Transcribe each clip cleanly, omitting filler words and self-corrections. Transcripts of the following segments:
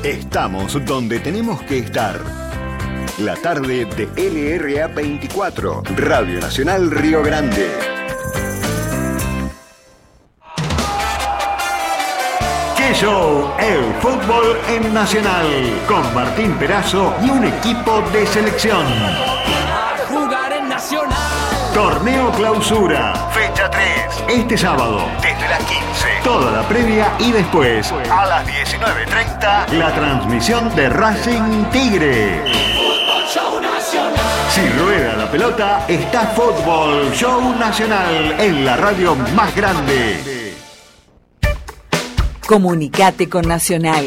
Estamos donde tenemos que estar. La tarde de LRA 24, Radio Nacional Río Grande. ¡Qué show! El fútbol en Nacional, con Martín Perazo y un equipo de selección. A jugar en Nacional. Torneo Clausura, fecha 3, este sábado, desde las 15. Toda la previa y después, a las 19:30, la transmisión de Racing Tigre. Fútbol Show Nacional. Si rueda la pelota, está Fútbol Show Nacional en la radio más grande. Comunicate con Nacional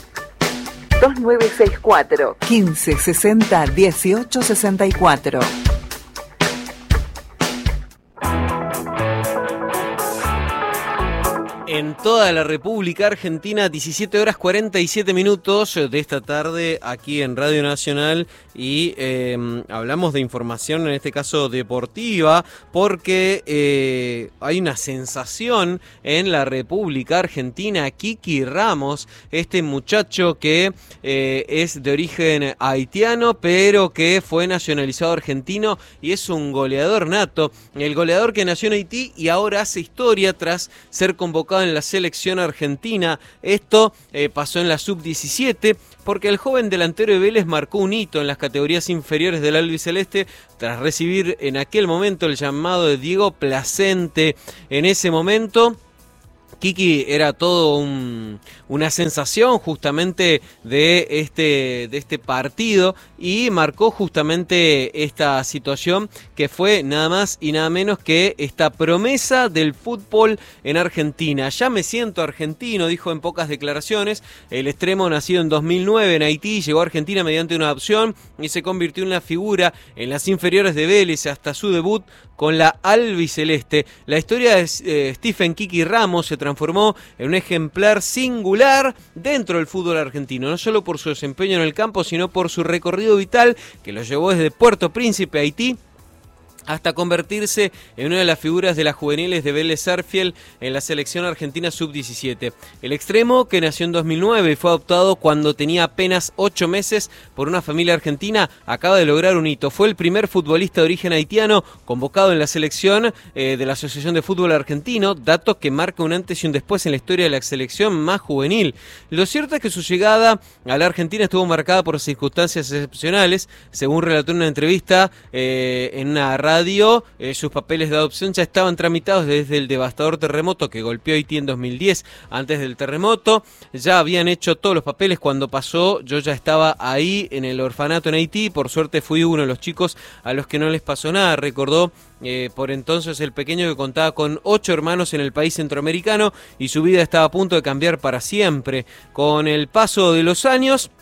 2964 1560 1864. En toda la República Argentina, 17 horas 47 minutos de esta tarde aquí en Radio Nacional y hablamos de información, en este caso deportiva, porque hay una sensación en la República Argentina. Kiki Ramos, este muchacho que es de origen haitiano, pero que fue nacionalizado argentino y es un goleador nato. El goleador que nació en Haití y ahora hace historia tras ser convocado en la selección argentina. Esto pasó en la sub-17 porque el joven delantero de Vélez marcó un hito en las categorías inferiores del albiceleste tras recibir en aquel momento el llamado de Diego Placente. En ese momento Kiki era todo una sensación justamente de este partido y marcó justamente esta situación que fue nada más y nada menos que esta promesa del fútbol en Argentina. Ya me siento argentino, dijo en pocas declaraciones. El extremo, nacido en 2009 en Haití, llegó a Argentina mediante una adopción y se convirtió en una figura en las inferiores de Vélez hasta su debut con la albiceleste. La historia de Stephen Kiki Ramos se transformó en un ejemplar singular dentro del fútbol argentino, no solo por su desempeño en el campo, sino por su recorrido vital que lo llevó desde Puerto Príncipe, Haití, hasta convertirse en una de las figuras de las juveniles de Vélez Sarsfield en la selección argentina sub-17. El extremo, que nació en 2009 y fue adoptado cuando tenía apenas 8 meses por una familia argentina, acaba de lograr un hito. Fue el primer futbolista de origen haitiano convocado en la selección de la Asociación de Fútbol Argentino, dato que marca un antes y un después en la historia de la selección más juvenil. Lo cierto es que su llegada a la Argentina estuvo marcada por circunstancias excepcionales. Según relató en una entrevista en una radio, sus papeles de adopción ya estaban tramitados desde el devastador terremoto que golpeó Haití en 2010. Antes del terremoto ya habían hecho todos los papeles. Cuando pasó, yo ya estaba ahí en el orfanato en Haití. Por suerte fui uno de los chicos a los que no les pasó nada, recordó por entonces el pequeño, que contaba con 8 hermanos en el país centroamericano y su vida estaba a punto de cambiar para siempre. Con el paso de los años,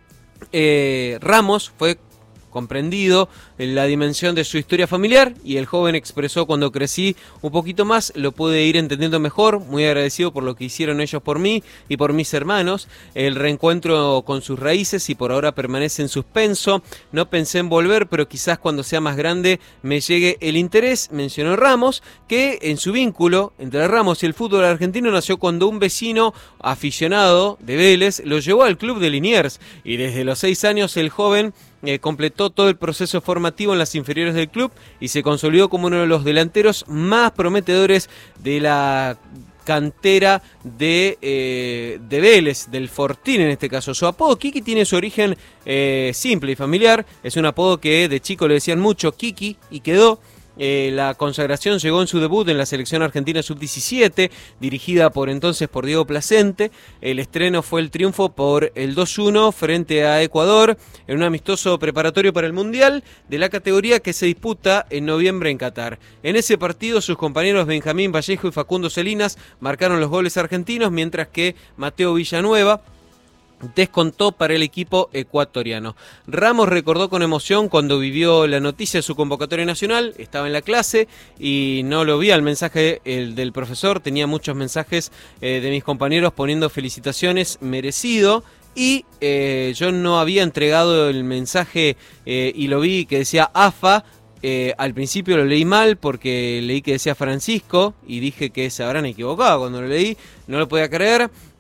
Ramos fue comprendido en la dimensión de su historia familiar y el joven expresó: cuando crecí un poquito más lo pude ir entendiendo mejor, muy agradecido por lo que hicieron ellos por mí y por mis hermanos. El reencuentro con sus raíces y por ahora permanece en suspenso. No pensé en volver, pero quizás cuando sea más grande me llegue el interés, mencionó Ramos, que en su vínculo entre Ramos y el fútbol argentino nació cuando un vecino aficionado de Vélez lo llevó al club de Liniers y desde los 6 años el joven completó todo el proceso formativo en las inferiores del club y se consolidó como uno de los delanteros más prometedores de la cantera de Vélez, del Fortín en este caso. Su apodo Kiki tiene su origen simple y familiar. Es un apodo que de chico le decían mucho Kiki y quedó. La consagración llegó en su debut en la selección argentina sub-17, dirigida por Diego Placente. El estreno fue el triunfo por el 2-1 frente a Ecuador en un amistoso preparatorio para el Mundial de la categoría que se disputa en noviembre en Qatar. En ese partido sus compañeros Benjamín Vallejo y Facundo Salinas marcaron los goles argentinos, mientras que Mateo Villanueva descontó para el equipo ecuatoriano. Ramos recordó con emoción cuando vivió la noticia de su convocatoria nacional. Estaba en la clase y no lo vi al mensaje del profesor. Tenía muchos mensajes de mis compañeros poniendo felicitaciones, merecido. Y yo no había entregado el mensaje y lo vi que decía AFA. Al principio lo leí mal porque leí que decía Francisco y dije que se habrán equivocado. Cuando lo leí no lo podía creer.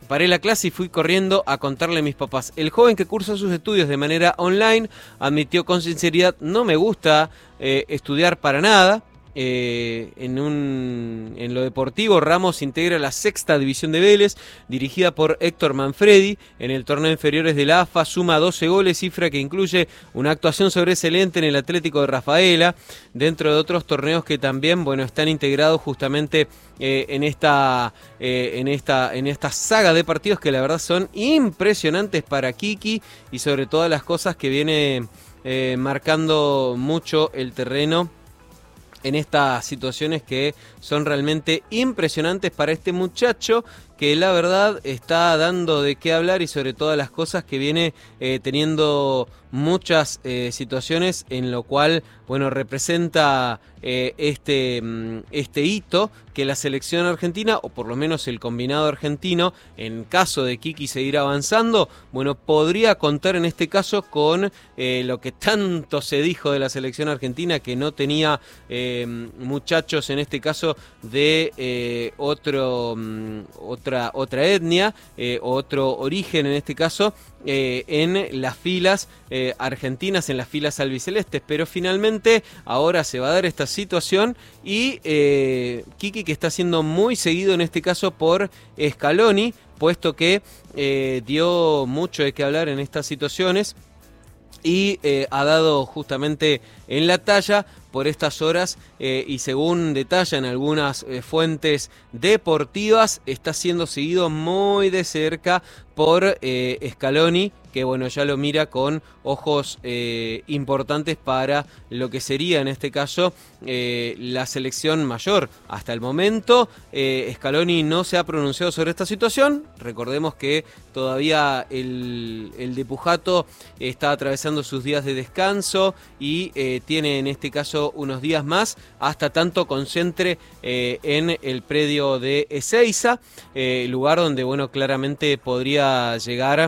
Paré la clase y fui corriendo a contarle a mis papás. El joven que cursa sus estudios de manera online admitió con sinceridad: no me gusta estudiar para nada. En lo deportivo, Ramos integra la 6ª división de Vélez, dirigida por Héctor Manfredi. En el torneo inferiores de la AFA suma 12 goles, cifra que incluye una actuación sobresaliente en el Atlético de Rafaela, dentro de otros torneos que también, bueno, están integrados justamente en esta saga de partidos que la verdad son impresionantes para Kiki, y sobre todas las cosas que viene marcando mucho el terreno en estas situaciones que son realmente impresionantes para este muchacho, que la verdad está dando de qué hablar, y sobre todas las cosas que viene teniendo muchas situaciones en lo cual, bueno, representa este hito que la selección argentina, o por lo menos el combinado argentino, en caso de Kiki seguir avanzando, bueno, podría contar en este caso con lo que tanto se dijo de la selección argentina, que no tenía muchachos en este caso de otra etnia, otro origen en este caso, en las filas argentinas, en las filas albicelestes. Pero finalmente ahora se va a dar esta situación, y Kiki, que está siendo muy seguido en este caso por Scaloni, puesto que dio mucho de qué hablar en estas situaciones, y ha dado justamente en la talla por estas horas, y según detallan algunas fuentes deportivas, está siendo seguido muy de cerca por Scaloni, que bueno, ya lo mira con ojos importantes para lo que sería en este caso la selección mayor. Hasta el momento Scaloni no se ha pronunciado sobre esta situación. Recordemos que todavía el de Pujato está atravesando sus días de descanso, y tiene en este caso unos días más hasta tanto concentre en el predio de Ezeiza, lugar donde, bueno, claramente podría llegar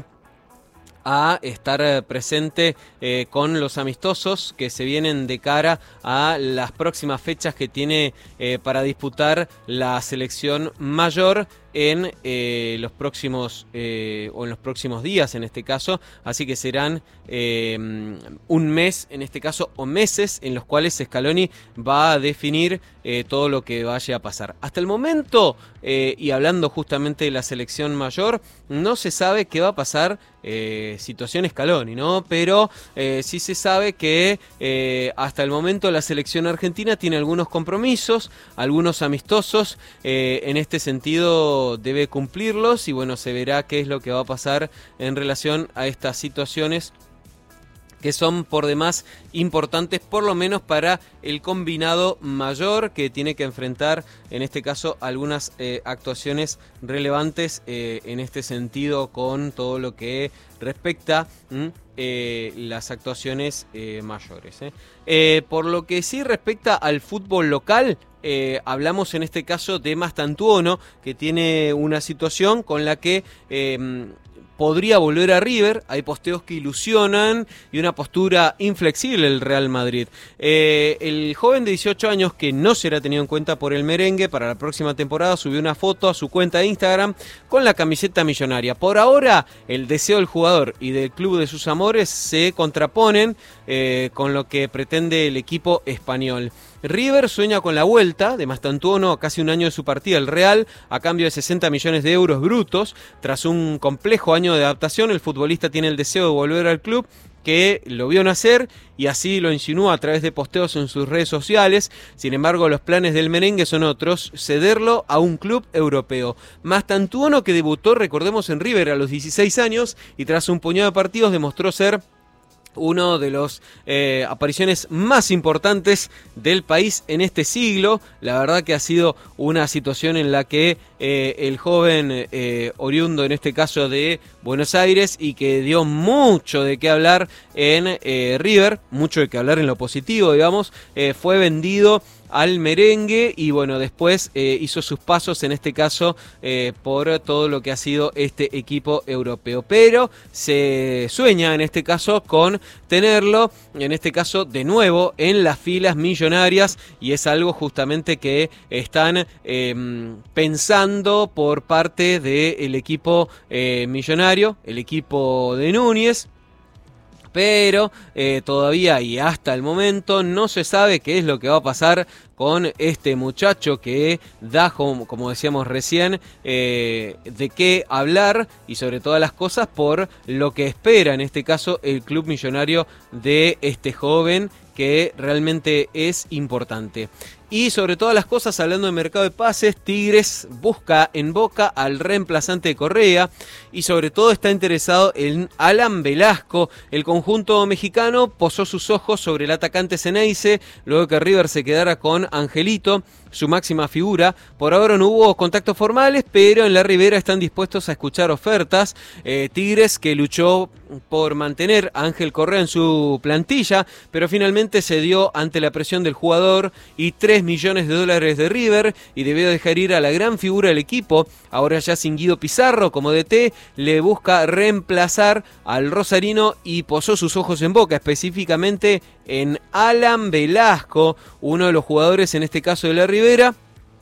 a estar presente con los amistosos que se vienen de cara a las próximas fechas que tiene para disputar la selección mayor en los próximos días en este caso. Así que serán un mes en este caso, o meses, en los cuales Scaloni va a definir todo lo que vaya a pasar. Hasta el momento, y hablando justamente de la selección mayor, no se sabe qué va a pasar situación Scaloni, ¿no? Pero sí se sabe que hasta el momento la selección argentina tiene algunos compromisos, algunos amistosos, en este sentido debe cumplirlos, y bueno, se verá qué es lo que va a pasar en relación a estas situaciones que son por demás importantes, por lo menos para el combinado mayor, que tiene que enfrentar en este caso algunas actuaciones relevantes en este sentido, con todo lo que respecta las actuaciones mayores. Por lo que sí respecta al fútbol local, hablamos en este caso de Mastantuono, que tiene una situación con la que podría volver a River. Hay posteos que ilusionan y una postura inflexible del Real Madrid. El joven de 18 años, que no será tenido en cuenta por el merengue para la próxima temporada, subió una foto a su cuenta de Instagram con la camiseta millonaria. Por ahora, el deseo del jugador y del club de sus amores se contraponen con lo que pretende el equipo español. River sueña con la vuelta de Mastantuono a casi un año de su partida al Real, a cambio de 60 millones de euros brutos. Tras un complejo año de adaptación, el futbolista tiene el deseo de volver al club, que lo vio nacer, y así lo insinúa a través de posteos en sus redes sociales. Sin embargo, los planes del merengue son otros: cederlo a un club europeo. Mastantuono, que debutó, recordemos, en River a los 16 años, y tras un puñado de partidos demostró ser uno de los apariciones más importantes del país en este siglo. La verdad que ha sido una situación en la que el joven oriundo, en este caso de Buenos Aires, y que dio mucho de qué hablar en River, mucho de qué hablar en lo positivo, digamos, fue vendido al merengue y bueno, después hizo sus pasos en este caso por todo lo que ha sido este equipo europeo. Pero se sueña en este caso con tenerlo, en este caso de nuevo, en las filas millonarias, y es algo justamente que están pensando por parte del equipo millonario, el equipo de Núñez. Pero todavía y hasta el momento no se sabe qué es lo que va a pasar con este muchacho que da, como decíamos recién, de qué hablar y sobre todas las cosas por lo que espera en este caso el club millonario de este joven, que realmente es importante. Y sobre todas las cosas, hablando de mercado de pases, Tigres busca en Boca al reemplazante de Correa y sobre todo está interesado en Alan Velasco. El conjunto mexicano posó sus ojos sobre el atacante Ceneice luego que River se quedara con Angelito, su máxima figura. Por ahora no hubo contactos formales, pero en la Ribera están dispuestos a escuchar ofertas. Tigres, que luchó por mantener a Ángel Correa en su plantilla, pero finalmente cedió ante la presión del jugador y $3 millones de River, y debió dejar ir a la gran figura del equipo. Ahora ya sin Guido Pizarro como DT, le busca reemplazar al rosarino y posó sus ojos en Boca, específicamente en Alan Velasco, uno de los jugadores en este caso de la Ribera,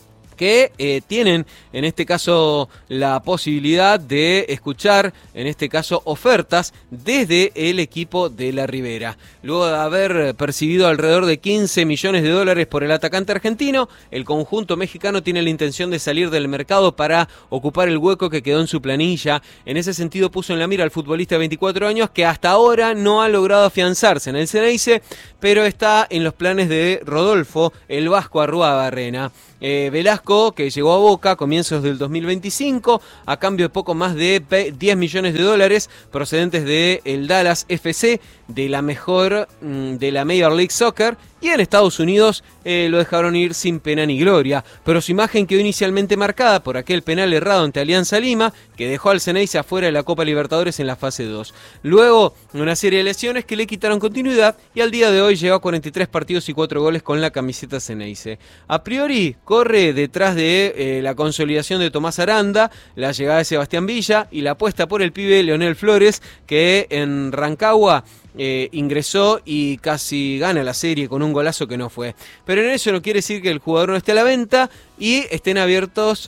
que tienen en este caso la posibilidad de escuchar en este caso ofertas desde el equipo de la Ribera. Luego de haber percibido alrededor de $15 millones por el atacante argentino, el conjunto mexicano tiene la intención de salir del mercado para ocupar el hueco que quedó en su planilla. En ese sentido puso en la mira al futbolista de 24 años que hasta ahora no ha logrado afianzarse en el Ceneice, pero está en los planes de Rodolfo, el vasco Arruabarrena. Velasco, que llegó a Boca a comienzos del 2025 a cambio de poco más de $10 millones procedentes de el Dallas FC, de la mejor de la Major League Soccer, y en Estados Unidos lo dejaron ir sin pena ni gloria, pero su imagen quedó inicialmente marcada por aquel penal errado ante Alianza Lima, que dejó al Ceneice afuera de la Copa Libertadores en la fase 2. Luego, una serie de lesiones que le quitaron continuidad, y al día de hoy llegó a 43 partidos y 4 goles con la camiseta Ceneice. A priori, corre detrás de la consolidación de Tomás Aranda, la llegada de Sebastián Villa y la apuesta por el pibe Leonel Flores, que en Rancagua ingresó y casi gana la serie con un golazo que no fue. Pero en eso no quiere decir que el jugador no esté a la venta y estén abiertos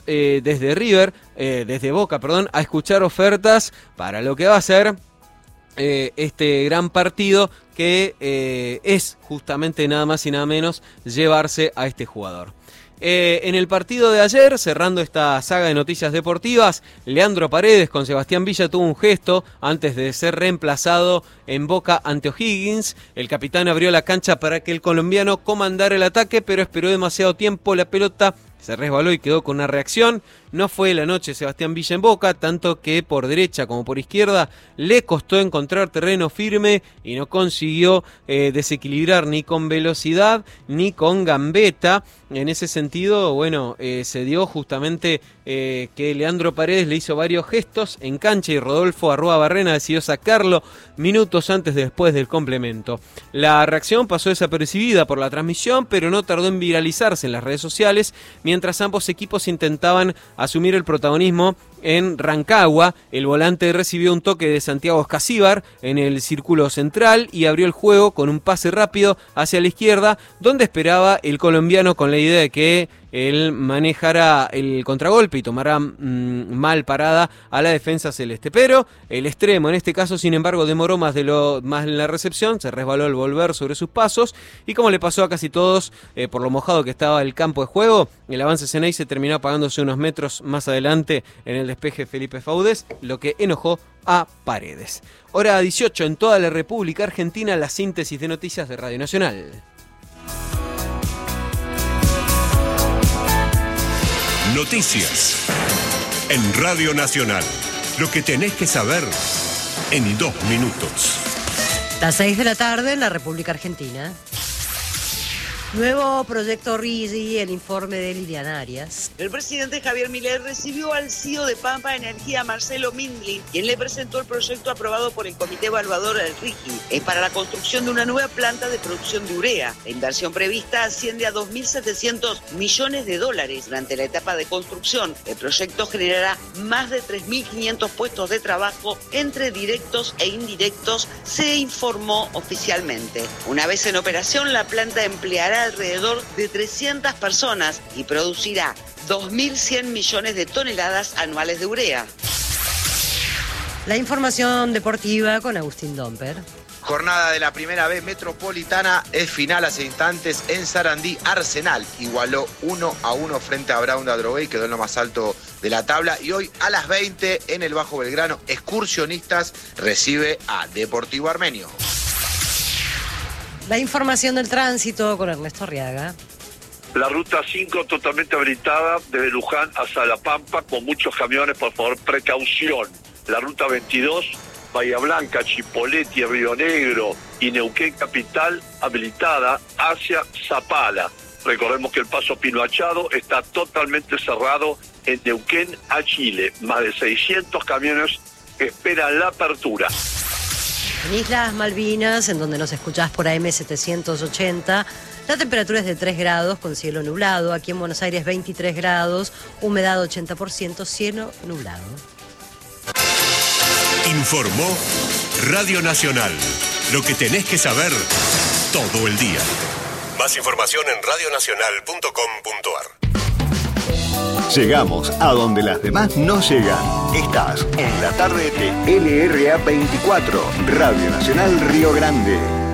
desde Boca, a escuchar ofertas para lo que va a ser este gran partido, que es justamente nada más y nada menos llevarse a este jugador. En el partido de ayer, cerrando esta saga de noticias deportivas, Leandro Paredes con Sebastián Villa tuvo un gesto antes de ser reemplazado en Boca ante O'Higgins. El capitán abrió la cancha para que el colombiano comandara el ataque, pero esperó demasiado tiempo. La pelota se resbaló y quedó con una reacción. No fue la noche Sebastián Villa en Boca, tanto que por derecha como por izquierda le costó encontrar terreno firme y no consiguió desequilibrar ni con velocidad ni con gambeta. En ese sentido, se dio justamente que Leandro Paredes le hizo varios gestos en cancha y Rodolfo Arruabarrena decidió sacarlo minutos después del complemento. La reacción pasó desapercibida por la transmisión, pero no tardó en viralizarse en las redes sociales, mientras ambos equipos intentaban asumir el protagonismo. En Rancagua, el volante recibió un toque de Santiago Escasíbar en el círculo central y abrió el juego con un pase rápido hacia la izquierda, donde esperaba el colombiano con la idea de que él manejara el contragolpe y tomara mal parada a la defensa celeste. Pero el extremo, en este caso, sin embargo, demoró más en la recepción, se resbaló al volver sobre sus pasos y, como le pasó a casi todos, por lo mojado que estaba el campo de juego, el avance Ceneice terminó apagándose unos metros más adelante en el despeje Felipe Faúdez, lo que enojó a Paredes. Hora 18 en toda la República Argentina, la síntesis de noticias de Radio Nacional. Noticias en Radio Nacional. Lo que tenés que saber en 2 minutos. Las 6 de la tarde en la República Argentina. Nuevo proyecto RIGI, el informe de Liliana Arias. El presidente Javier Milei recibió al CEO de Pampa Energía, Marcelo Mindlin, quien le presentó el proyecto aprobado por el Comité Evaluador del RIGI. Es para la construcción de una nueva planta de producción de urea. La inversión prevista asciende a $2.700 millones. Durante la etapa de construcción, el proyecto generará más de 3.500 puestos de trabajo entre directos e indirectos, se informó oficialmente. Una vez en operación, la planta empleará alrededor de 300 personas y producirá 2.100 millones de toneladas anuales de urea. La información deportiva con Agustín Domper. Jornada de la primera B metropolitana, es final hace instantes en Sarandí. Arsenal igualó 1-1 frente a Brown de Adrogué, quedó en lo más alto de la tabla. Y hoy a las 20 en el Bajo Belgrano, Excursionistas recibe a Deportivo Armenio. La información del tránsito con Ernesto Arriaga. La ruta 5 totalmente habilitada desde Luján hasta La Pampa con muchos camiones, por favor, precaución. La ruta 22, Bahía Blanca, Chipoleti, Río Negro y Neuquén Capital habilitada hacia Zapala. Recordemos que el paso Pino Achado está totalmente cerrado en Neuquén a Chile. Más de 600 camiones esperan la apertura. En Islas Malvinas, en donde nos escuchás por AM 780, la temperatura es de 3 grados con cielo nublado. Aquí en Buenos Aires 23 grados, humedad 80%, cielo nublado. Informó Radio Nacional. Lo que tenés que saber todo el día. Más información en radionacional.com.ar. Llegamos a donde las demás no llegan. Estás en la tarde de LRA 24, Radio Nacional Río Grande.